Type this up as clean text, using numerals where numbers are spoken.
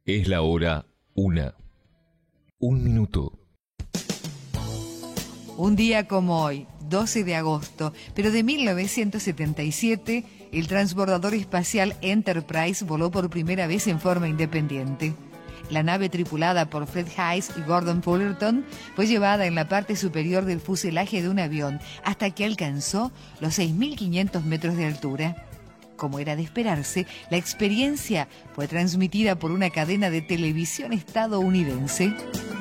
Es la hora 1. 1 minuto. Un día como hoy, 12 de agosto, pero de 1977, el transbordador espacial Enterprise voló por primera vez en forma independiente. La nave tripulada por Fred Haise y Gordon Fullerton fue llevada en la parte superior del fuselaje de un avión hasta que alcanzó los 6.500 metros de altura. Como era de esperarse, la experiencia fue transmitida por una cadena de televisión estadounidense.